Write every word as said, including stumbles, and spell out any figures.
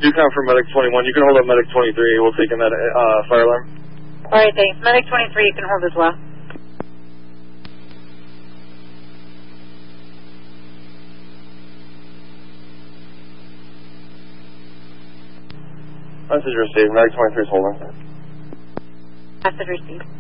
do count for medic twenty-one. You can hold up medic twenty-three. We'll take in that uh, fire alarm. All right, thanks. Medic twenty-three, you can hold as well. Message received. Medic twenty-three is holding. Message received.